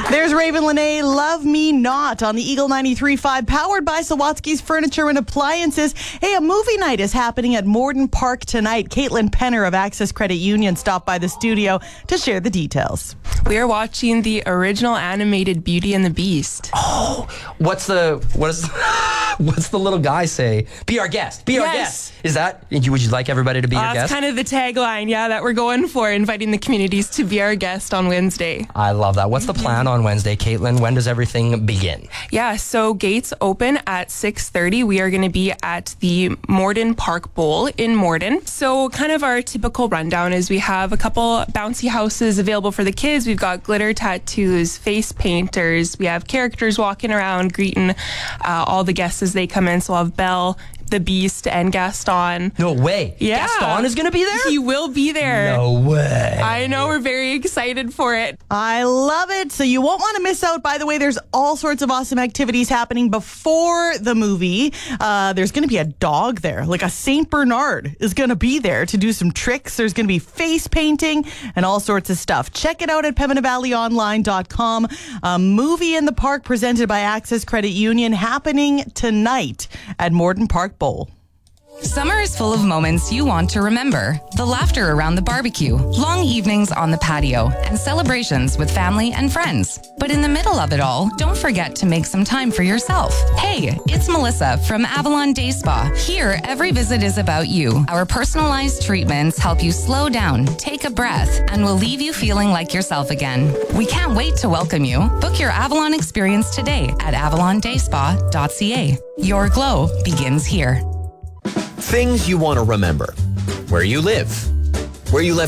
There's Raven Lene, Love Me Not on the Eagle 93.5, powered by Sawatsky's Furniture and Appliances. Hey, a movie night is happening at Morden Park tonight. Caitlin Penner of Access Credit Union stopped by the studio to share the details. We are watching the original animated Beauty and the Beast. Oh, what's the little guy say? Be our guest. Be our guest. Is that, would you like everybody to be your guest? That's kind of the tagline, that we're going for, inviting the communities to be our guest on Wednesday. I love that. What's the plan on Wednesday, Caitlin? When does everything begin? Yeah, so gates open at 6:30. We are going to be at the Morden Park Bowl in Morden. So kind of our typical rundown is we have a couple bouncy houses available for the kids. We've got glitter tattoos, face painters. We have characters walking around greeting all the guests as they come in. So we'll have Belle, the Beast, and Gaston. No way. Yeah. Gaston is going to be there? He will be there. No way. I know. We're very excited for it. I love it. So you won't want to miss out. By the way, there's all sorts of awesome activities happening before the movie. There's going to be a dog there, like a St. Bernard is going to be there to do some tricks. There's going to be face painting and all sorts of stuff. Check it out at PembinaValleyOnline.com. A movie in the park presented by Access Credit Union happening tonight at Morden Park Bowl. Summer is full of moments you want to remember. The laughter around the barbecue, long evenings on the patio, and celebrations with family and friends. But in the middle of it all, don't forget to make some time for yourself. Hey, it's Melissa from Avalon Day Spa. Here, every visit is about you. Our personalized treatments help you slow down, take a breath, and will leave you feeling like yourself again. We can't wait to welcome you. Book your Avalon experience today at avalondayspa.ca. Your glow begins here. Things you want to remember. Where you live. Where you left